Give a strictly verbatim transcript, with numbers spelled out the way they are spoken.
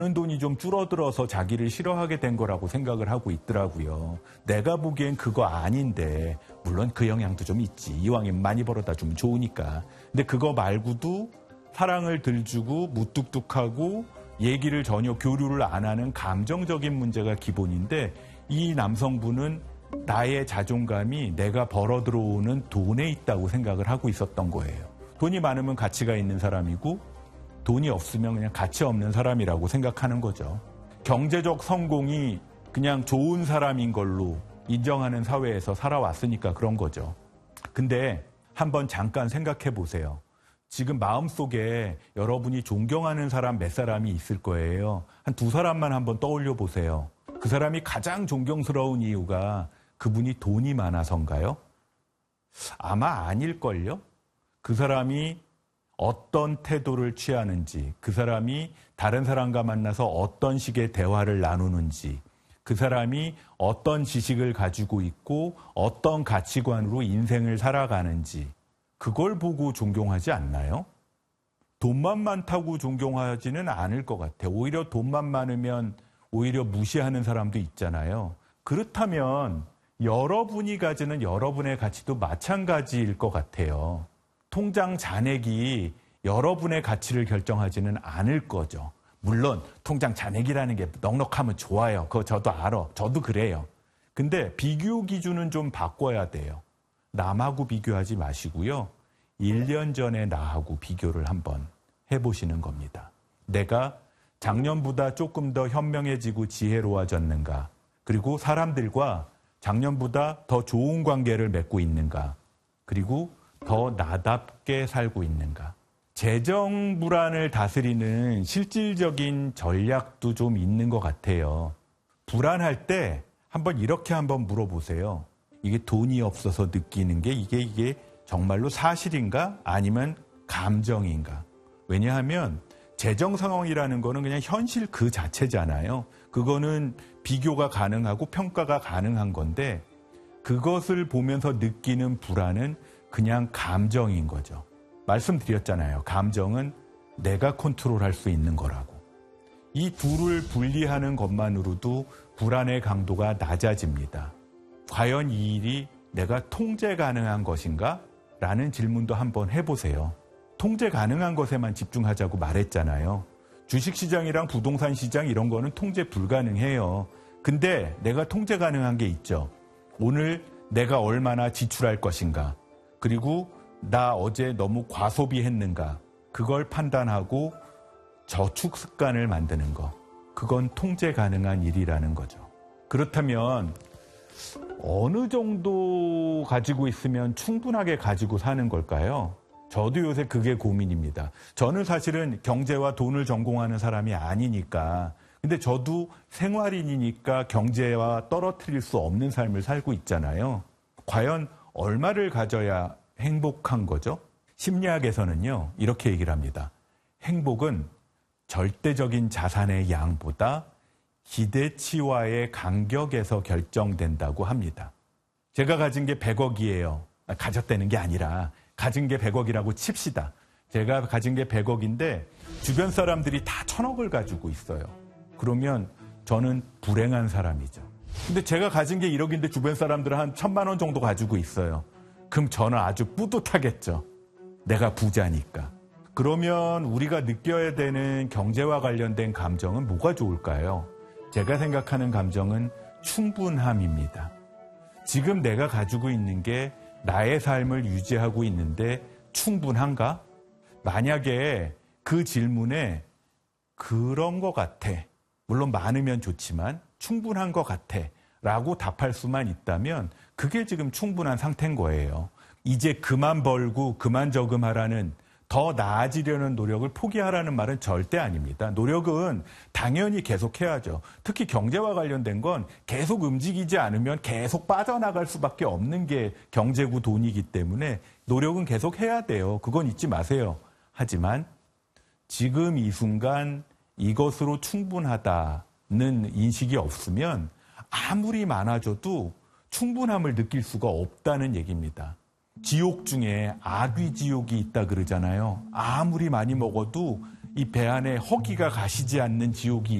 돈이 좀 줄어들어서 자기를 싫어하게 된 거라고 생각을 하고 있더라고요. 내가 보기엔 그거 아닌데, 물론 그 영향도 좀 있지. 이왕이면 많이 벌어다 주면 좋으니까. 근데 그거 말고도 사랑을 덜 주고 무뚝뚝하고 얘기를 전혀 교류를 안 하는 감정적인 문제가 기본인데, 이 남성분은 나의 자존감이 내가 벌어 들어오는 돈에 있다고 생각을 하고 있었던 거예요. 돈이 많으면 가치가 있는 사람이고 돈이 없으면 그냥 가치 없는 사람이라고 생각하는 거죠. 경제적 성공이 그냥 좋은 사람인 걸로 인정하는 사회에서 살아왔으니까 그런 거죠. 근데 한번 잠깐 생각해 보세요. 지금 마음속에 여러분이 존경하는 사람 몇 사람이 있을 거예요. 한 두 사람만 한번 떠올려 보세요. 그 사람이 가장 존경스러운 이유가 그분이 돈이 많아서인가요? 아마 아닐걸요? 그 사람이 어떤 태도를 취하는지, 그 사람이 다른 사람과 만나서 어떤 식의 대화를 나누는지, 그 사람이 어떤 지식을 가지고 있고 어떤 가치관으로 인생을 살아가는지, 그걸 보고 존경하지 않나요? 돈만 많다고 존경하지는 않을 것 같아요. 오히려 돈만 많으면 오히려 무시하는 사람도 있잖아요. 그렇다면 여러분이 가지는 여러분의 가치도 마찬가지일 것 같아요. 통장 잔액이 여러분의 가치를 결정하지는 않을 거죠. 물론 통장 잔액이라는 게 넉넉하면 좋아요. 그거 저도 알아. 저도 그래요. 근데 비교 기준은 좀 바꿔야 돼요. 남하고 비교하지 마시고요. 일 년 전에 나하고 비교를 한번 해보시는 겁니다. 내가 작년보다 조금 더 현명해지고 지혜로워졌는가? 그리고 사람들과 작년보다 더 좋은 관계를 맺고 있는가? 그리고 더 나답게 살고 있는가? 재정 불안을 다스리는 실질적인 전략도 좀 있는 것 같아요. 불안할 때 한번 이렇게 한번 물어보세요. 이게 돈이 없어서 느끼는 게 이게 이게 정말로 사실인가? 아니면 감정인가? 왜냐하면 재정 상황이라는 거는 그냥 현실 그 자체잖아요. 그거는 비교가 가능하고 평가가 가능한 건데 그것을 보면서 느끼는 불안은 그냥 감정인 거죠. 말씀드렸잖아요. 감정은 내가 컨트롤할 수 있는 거라고. 이 둘을 분리하는 것만으로도 불안의 강도가 낮아집니다. 과연 이 일이 내가 통제 가능한 것인가? 라는 질문도 한번 해보세요. 통제 가능한 것에만 집중하자고 말했잖아요. 주식시장이랑 부동산 시장 이런 거는 통제 불가능해요. 근데 내가 통제 가능한 게 있죠. 오늘 내가 얼마나 지출할 것인가? 그리고 나 어제 너무 과소비했는가? 그걸 판단하고 저축 습관을 만드는 거. 그건 통제 가능한 일이라는 거죠. 그렇다면 어느 정도 가지고 있으면 충분하게 가지고 사는 걸까요? 저도 요새 그게 고민입니다. 저는 사실은 경제와 돈을 전공하는 사람이 아니니까. 근데 저도 생활인이니까 경제와 떨어뜨릴 수 없는 삶을 살고 있잖아요. 과연 얼마를 가져야 행복한 거죠? 심리학에서는요, 이렇게 얘기를 합니다. 행복은 절대적인 자산의 양보다 기대치와의 간격에서 결정된다고 합니다. 제가 가진 게 백억이에요. 가졌다는 게 아니라 가진 게 백억이라고 칩시다. 제가 가진 게 백억인데 주변 사람들이 다 천억을 가지고 있어요. 그러면 저는 불행한 사람이죠. 근데 제가 가진 게 일억인데 주변 사람들은 한 천만 원 정도 가지고 있어요. 그럼 저는 아주 뿌듯하겠죠. 내가 부자니까. 그러면 우리가 느껴야 되는 경제와 관련된 감정은 뭐가 좋을까요? 제가 생각하는 감정은 충분함입니다. 지금 내가 가지고 있는 게 나의 삶을 유지하고 있는데 충분한가? 만약에 그 질문에 그런 것 같아. 물론 많으면 좋지만 충분한 것 같아. 라고 답할 수만 있다면 그게 지금 충분한 상태인 거예요. 이제 그만 벌고 그만 저금하라는 더 나아지려는 노력을 포기하라는 말은 절대 아닙니다. 노력은 당연히 계속해야죠. 특히 경제와 관련된 건 계속 움직이지 않으면 계속 빠져나갈 수밖에 없는 게 경제고 돈이기 때문에 노력은 계속 해야 돼요. 그건 잊지 마세요. 하지만 지금 이 순간 이것으로 충분하다는 인식이 없으면 아무리 많아져도 충분함을 느낄 수가 없다는 얘기입니다. 지옥 중에 아귀 지옥이 있다 그러잖아요. 아무리 많이 먹어도 이 배 안에 허기가 가시지 않는 지옥이